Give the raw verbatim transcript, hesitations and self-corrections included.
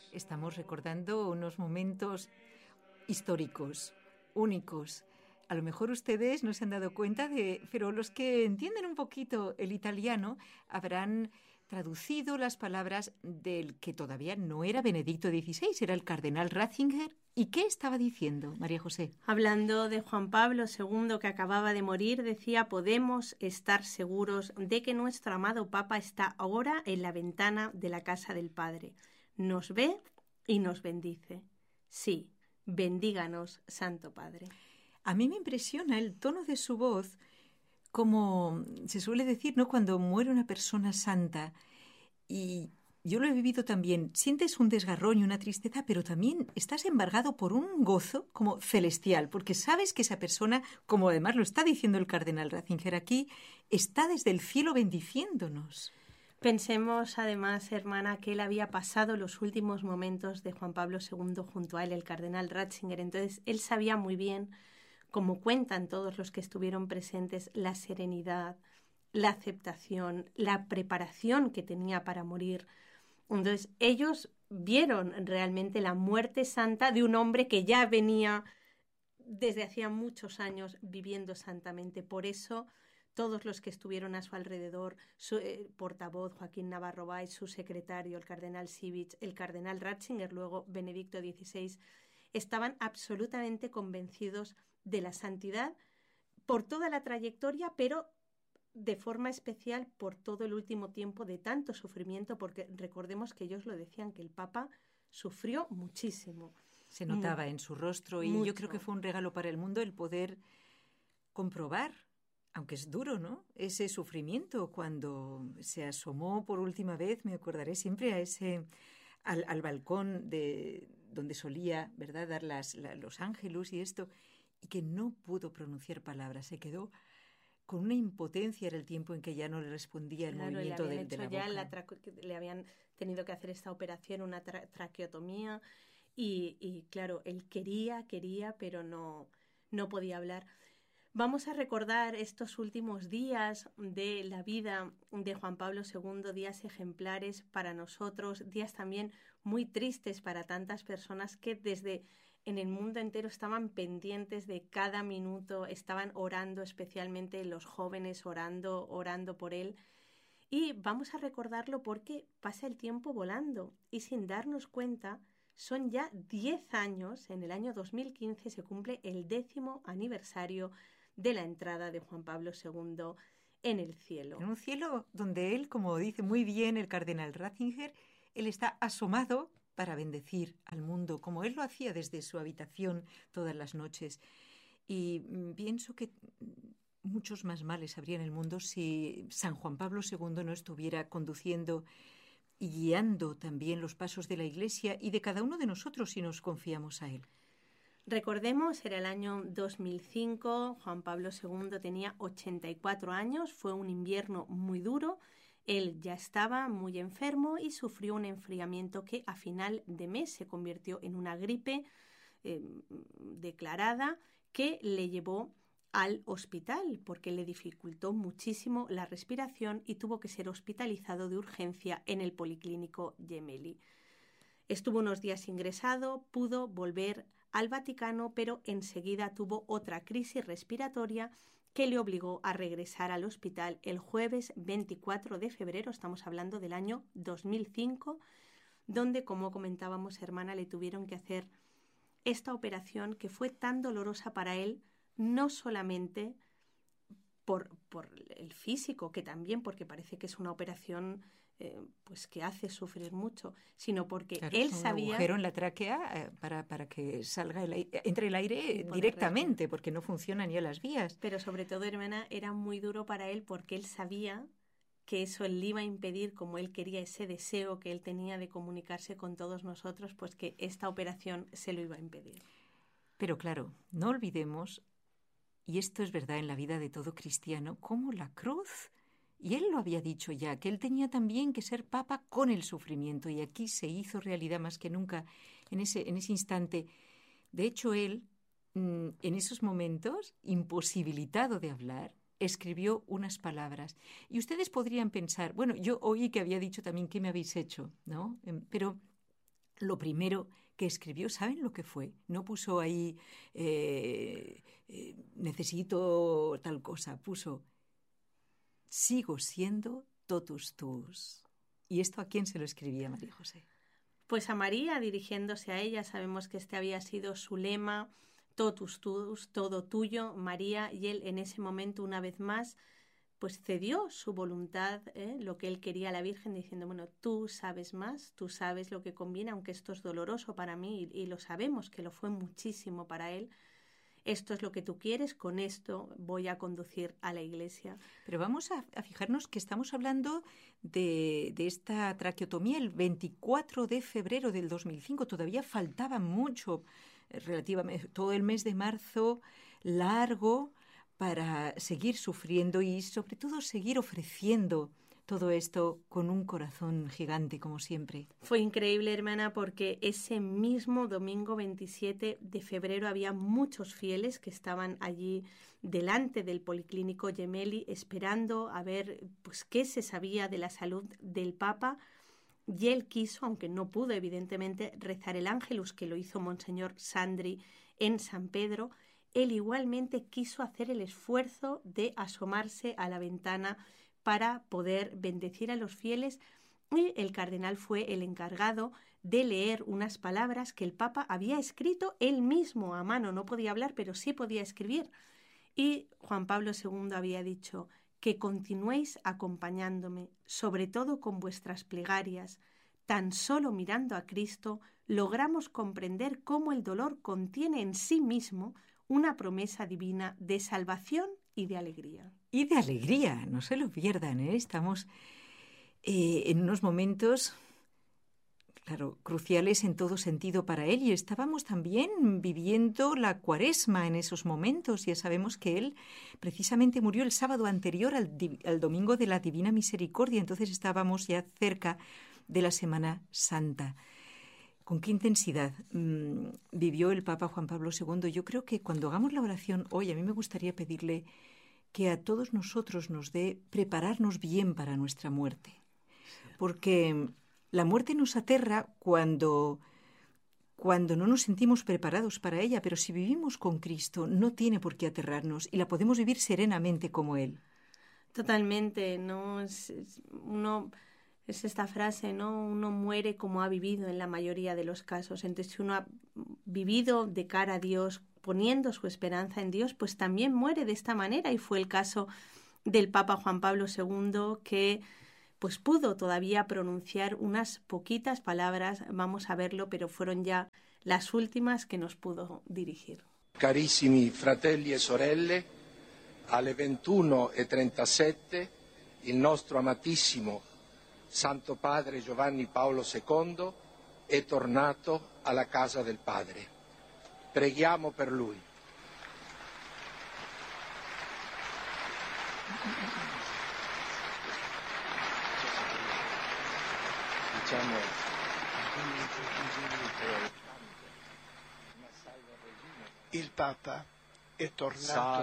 Estamos recordando unos momentos históricos, únicos. A lo mejor ustedes no se han dado cuenta de, pero los que entienden un poquito el italiano habrán traducido las palabras del que todavía no era Benedicto dieciséis, era el cardenal Ratzinger. ¿Y qué estaba diciendo, María José? Hablando de Juan Pablo segundo, que acababa de morir, decía: podemos estar seguros de que nuestro amado Papa está ahora en la ventana de la casa del Padre. Nos ve y nos bendice. Sí, bendíganos, Santo Padre. A mí me impresiona el tono de su voz, como se suele decir, ¿no?, cuando muere una persona santa. Y yo lo he vivido también. Sientes un desgarrón y una tristeza, pero también estás embargado por un gozo como celestial, porque sabes que esa persona, como además lo está diciendo el cardenal Ratzinger aquí, está desde el cielo bendiciéndonos. Pensemos además, hermana, que él había pasado los últimos momentos de Juan Pablo segundo junto a él, el cardenal Ratzinger. Entonces, él sabía muy bien, como cuentan todos los que estuvieron presentes, la serenidad, la aceptación, la preparación que tenía para morir. Entonces, ellos vieron realmente la muerte santa de un hombre que ya venía desde hacía muchos años viviendo santamente. Por eso, todos los que estuvieron a su alrededor, su eh, portavoz Joaquín Navarro Valls, su secretario, el cardenal Sivich, el cardenal Ratzinger, luego Benedicto dieciséis, estaban absolutamente convencidos de la santidad por toda la trayectoria, pero de forma especial por todo el último tiempo de tanto sufrimiento, porque recordemos que ellos lo decían, que el Papa sufrió muchísimo. Se notaba Mu- en su rostro y mucho. Yo creo que fue un regalo para el mundo el poder comprobar, aunque es duro, ¿no?, ese sufrimiento. Cuando se asomó por última vez, me acordaré siempre a ese, al, al balcón de donde solía, ¿verdad?, dar las, la, los ángelus y esto, y que no pudo pronunciar palabras, se quedó con una impotencia. Era el tiempo en que ya no le respondía el Claro, movimiento le habían de, de hecho la ya boca. la tra- le habían tenido que hacer esta operación, una tra- traqueotomía, y, y claro, él quería, quería, pero no, no podía hablar. Vamos a recordar estos últimos días de la vida de Juan Pablo segundo, días ejemplares para nosotros, días también muy tristes para tantas personas que desde en el mundo entero estaban pendientes de cada minuto, estaban orando, especialmente los jóvenes orando, orando por él. Y vamos a recordarlo porque pasa el tiempo volando y sin darnos cuenta. Son ya diez años, en el año dos mil quince se cumple el décimo aniversario de la entrada de Juan Pablo segundo en el cielo. En un cielo donde él, como dice muy bien el cardenal Ratzinger, él está asomado para bendecir al mundo, como él lo hacía desde su habitación todas las noches. Y mm, pienso que muchos más males habría en el mundo si San Juan Pablo segundo no estuviera conduciendo y guiando también los pasos de la Iglesia y de cada uno de nosotros si nos confiamos a él. Recordemos, era el año dos mil cinco, Juan Pablo segundo tenía ochenta y cuatro años, fue un invierno muy duro, él ya estaba muy enfermo y sufrió un enfriamiento que a final de mes se convirtió en una gripe eh, declarada que le llevó al hospital porque le dificultó muchísimo la respiración y tuvo que ser hospitalizado de urgencia en el Policlínico Gemelli. Estuvo unos días ingresado, pudo volver al Vaticano, pero enseguida tuvo otra crisis respiratoria que le obligó a regresar al hospital el jueves veinticuatro de febrero, estamos hablando del año dos mil cinco, donde, como comentábamos, hermana, le tuvieron que hacer esta operación que fue tan dolorosa para él, no solamente por, por el físico, que también porque parece que es una operación eh, pues que hace sufrir mucho, sino porque Claro, él es un sabía... agujero en la tráquea eh, para, para que salga el aire, entre el aire poder directamente, respirar. porque no funcionan ya las vías. Pero sobre todo, hermana, era muy duro para él porque él sabía que eso le iba a impedir, como él quería, ese deseo que él tenía de comunicarse con todos nosotros, pues que esta operación se lo iba a impedir. Pero claro, no olvidemos, y esto es verdad en la vida de todo cristiano, cómo la cruz, y él lo había dicho ya, que él tenía también que ser papa con el sufrimiento, y aquí se hizo realidad más que nunca en ese, en ese instante. De hecho, él, en esos momentos, imposibilitado de hablar, escribió unas palabras. Y ustedes podrían pensar, bueno, yo oí que había dicho también, ¿qué me habéis hecho?, ¿no? Pero lo primero que escribió, ¿saben lo que fue? No puso ahí, eh, eh, necesito tal cosa, puso, sigo siendo totus tuus. ¿Y esto a quién se lo escribía María José? Pues a María, dirigiéndose a ella. Sabemos que este había sido su lema, totus tuus, todo tuyo, María, y él en ese momento, una vez más, pues cedió su voluntad, ¿eh? lo que él quería a la Virgen, diciendo, bueno, tú sabes más, tú sabes lo que conviene, aunque esto es doloroso para mí, y, y lo sabemos que lo fue muchísimo para él. Esto es lo que tú quieres, con esto voy a conducir a la Iglesia. Pero vamos a, a fijarnos que estamos hablando de, de esta traqueotomía el veinticuatro de febrero del dos mil cinco. Todavía faltaba mucho, relativamente, todo el mes de marzo largo para seguir sufriendo y sobre todo seguir ofreciendo todo esto con un corazón gigante, como siempre. Fue increíble, hermana, porque ese mismo domingo veintisiete de febrero había muchos fieles que estaban allí delante del Policlínico Gemelli esperando a ver pues, qué se sabía de la salud del Papa. Y él quiso, aunque no pudo evidentemente, rezar el Ángelus, que lo hizo Monseñor Sandri en San Pedro. Él igualmente quiso hacer el esfuerzo de asomarse a la ventana para poder bendecir a los fieles, y el cardenal fue el encargado de leer unas palabras que el Papa había escrito él mismo a mano. No podía hablar, pero sí podía escribir. Y Juan Pablo segundo había dicho, que continuéis acompañándome, sobre todo con vuestras plegarias. Tan solo mirando a Cristo logramos comprender cómo el dolor contiene en sí mismo una promesa divina de salvación y de alegría. Y de alegría, no se lo pierdan, ¿eh? Estamos eh, en unos momentos, claro, cruciales en todo sentido para él, y estábamos también viviendo la Cuaresma en esos momentos. Ya sabemos que él precisamente murió el sábado anterior al, al Domingo de la Divina Misericordia, entonces estábamos ya cerca de la Semana Santa. ¿Con qué intensidad mmm, vivió el Papa Juan Pablo segundo? Yo creo que cuando hagamos la oración hoy, a mí me gustaría pedirle que a todos nosotros nos dé prepararnos bien para nuestra muerte. Porque la muerte nos aterra cuando, cuando no nos sentimos preparados para ella, pero si vivimos con Cristo no tiene por qué aterrarnos y la podemos vivir serenamente como Él. Totalmente, ¿no? Es, es, uno... Es esta frase, ¿no? Uno muere como ha vivido en la mayoría de los casos. Entonces, si uno ha vivido de cara a Dios, poniendo su esperanza en Dios, pues también muere de esta manera. Y fue el caso del Papa Juan Pablo segundo, que pues pudo todavía pronunciar unas poquitas palabras, vamos a verlo, pero fueron ya las últimas que nos pudo dirigir. Carissimi fratelli e sorelle, alle ventuno e trentasette il nostro amatissimo Santo Padre Giovanni Paolo secondo è tornato alla casa del Padre. Preghiamo per lui. Diciamo, il Papa è tornato